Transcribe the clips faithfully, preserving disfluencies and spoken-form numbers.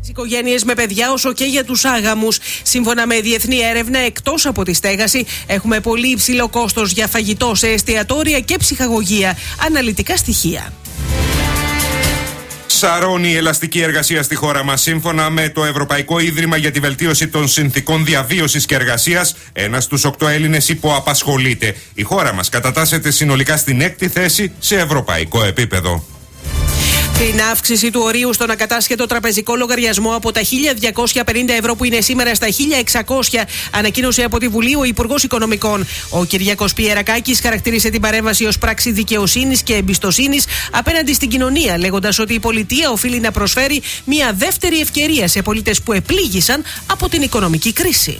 Οικογένειες με παιδιά όσο και για τους άγαμους. Σύμφωνα με διεθνή έρευνα, εκτός από τη στέγαση, έχουμε πολύ υψηλό κόστος για φαγητό σε εστιατόρια και ψυχαγωγία. Αναλυτικά στοιχεία. Σαρώνει η ελαστική εργασία στη χώρα μας. Σύμφωνα με το Ευρωπαϊκό Ίδρυμα για τη Βελτίωση των Συνθηκών Διαβίωσης και Εργασίας, ένας στους οκτώ Έλληνες υποαπασχολείται. Η χώρα μας κατατάσσεται συνολικά στην έκτη θέση σε ευρωπαϊκό επίπεδο. Την αύξηση του ορίου στον ακατάσχετο τραπεζικό λογαριασμό από τα χίλια διακόσια πενήντα ευρώ που είναι σήμερα στα χίλια εξακόσια ανακοίνωσε από τη Βουλή ο Υπουργός Οικονομικών. Ο Κυριάκος Πιερακάκης χαρακτήρισε την παρέμβαση ως πράξη δικαιοσύνης και εμπιστοσύνης απέναντι στην κοινωνία, λέγοντας ότι η πολιτεία οφείλει να προσφέρει μια δεύτερη ευκαιρία σε πολίτες που επλήγησαν από την οικονομική κρίση.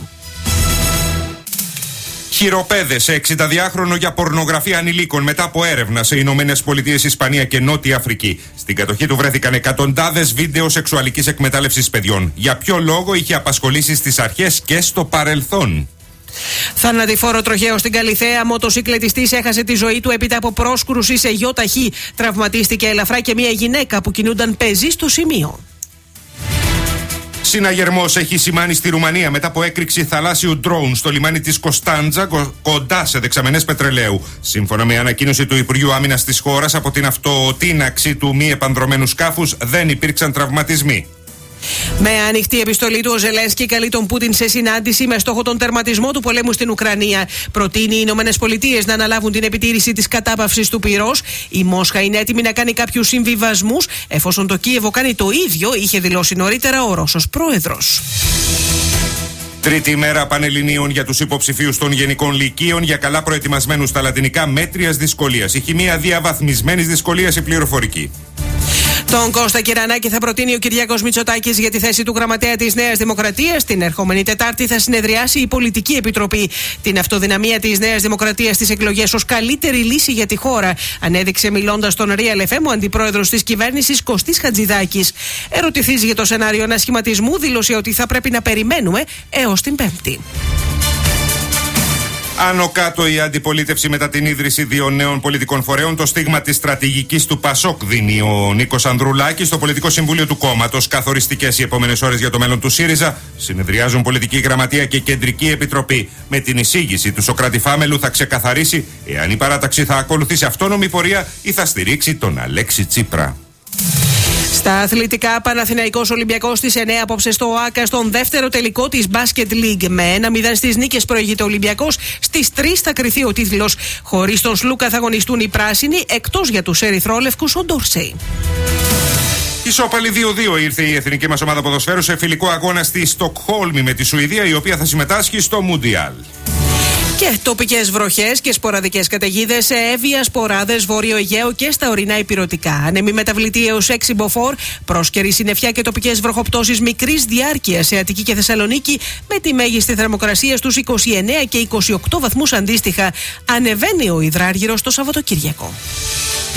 Χειροπέδες σε εξηνταδυάχρονο για πορνογραφία ανηλίκων μετά από έρευνα σε Ηνωμένες Πολιτείες, Ισπανία και Νότια Αφρική. Στην κατοχή του βρέθηκαν εκατοντάδες βίντεο σεξουαλικής εκμετάλλευσης παιδιών. Για ποιο λόγο είχε απασχολήσει στις αρχές και στο παρελθόν. Θανατηφόρο τροχαίο στην Καλιθέα. Μοτοσυκλετιστής έχασε τη ζωή του έπειτα από πρόσκρουση σε γιο ταχύ. Τραυματίστηκε ελαφρά και μια γυναίκα που κινούνταν πεζή στο σημείο. Συναγερμός έχει σημάνει στη Ρουμανία μετά από έκρηξη θαλάσσιου ντρόουν στο λιμάνι της Κωνσταντζα, κοντά σε δεξαμενές πετρελαίου. Σύμφωνα με ανακοίνωση του Υπουργείου Άμυνας της χώρας, από την αυτοτείναξη του μη επανδρωμένου σκάφους δεν υπήρξαν τραυματισμοί. Με ανοιχτή επιστολή του, ο Ζελένσκι καλεί τον Πούτιν σε συνάντηση με στόχο τον τερματισμό του πολέμου στην Ουκρανία. Προτείνει οι Ηνωμένες Πολιτείες να αναλάβουν την επιτήρηση της κατάπαυσης του πυρός. Η Μόσχα είναι έτοιμη να κάνει κάποιους συμβιβασμούς, εφόσον το Κίεβο κάνει το ίδιο, είχε δηλώσει νωρίτερα ο Ρώσος πρόεδρος. Τρίτη ημέρα πανελληνίων για τους υποψηφίους των γενικών λυκείων για καλά προετοιμασμένους στα λατινικά μέτριας δυσκολίας. Η χημεία διαβαθμισμένης δυσκολίας, η πληροφορική. Τον Κώστα Κυρανάκη θα προτείνει ο Κυριάκος Μητσοτάκης για τη θέση του γραμματέα της Νέας Δημοκρατίας. Την ερχόμενη Τετάρτη θα συνεδριάσει η Πολιτική Επιτροπή. Την αυτοδυναμία της Νέας Δημοκρατίας στις εκλογές ως καλύτερη λύση για τη χώρα ανέδειξε μιλώντας στον Real εφ εμ ο αντιπρόεδρος της κυβέρνησης Κωστής Χατζηδάκης. Ερωτηθείς για το σενάριο ανασχηματισμού, δήλωσε ότι θα πρέπει να περιμένουμε έως την Πέμπτη. Άνω κάτω η αντιπολίτευση μετά την ίδρυση δύο νέων πολιτικών φορέων. Το στίγμα της στρατηγικής του Πασόκ δίνει ο Νίκος Ανδρουλάκης στο πολιτικό συμβούλιο του κόμματος. Καθοριστικές οι επόμενες ώρες για το μέλλον του ΣΥΡΙΖΑ. Συνεδριάζουν πολιτική γραμματεία και κεντρική επιτροπή. Με την εισήγηση του Σωκράτη Φάμελου θα ξεκαθαρίσει εάν η παράταξη θα ακολουθήσει αυτόνομη πορεία ή θα στηρίξει τον Αλέξη Τσίπρα. Στα αθλητικά, Παναθηναϊκός Ολυμπιακός στις εννέα απόψε στο ΟΑΚΑ στον δεύτερο τελικό της Basket League. Με ένα μηδέν στις νίκες προηγείται ο Ολυμπιακός. Στις τρεις θα κριθεί ο τίτλος. Χωρίς τον Σλούκα θα αγωνιστούν οι πράσινοι, εκτός για τους ερυθρόλευκους ο Ντόρσεϊ. Ισόπαλη δύο δύο ήρθε η εθνική μας ομάδα ποδοσφαίρου σε φιλικό αγώνα στη Στοκχόλμη με τη Σουηδία, η οποία θα συμμετάσχει στο Μουντιάλ. Και τοπικές βροχές και σποραδικές καταιγίδες σε Εύβοια, Σποράδες, Βόρειο Αιγαίο και στα ορεινά ηπειρωτικά. Άνεμη μεταβλητή έως έξι μποφόρ, πρόσκαιρη συννεφιά και τοπικές βροχοπτώσεις μικρής διάρκειας σε Αττική και Θεσσαλονίκη, με τη μέγιστη θερμοκρασία στους είκοσι εννέα και είκοσι οκτώ βαθμούς αντίστοιχα. Ανεβαίνει ο υδράργυρος το Σαββατοκύριακο.